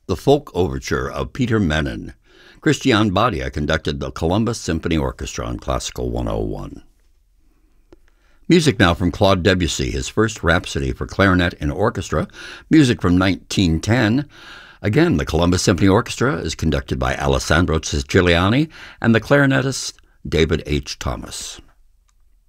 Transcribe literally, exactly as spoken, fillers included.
the folk overture of Peter Menon. Christian Badia conducted the Columbus Symphony Orchestra on Classical one oh one. Music now from Claude Debussy, his first Rhapsody for clarinet and orchestra, music from nineteen ten. Again, the Columbus Symphony Orchestra is conducted by Alessandro Siciliani and the clarinetist David H. Thomas.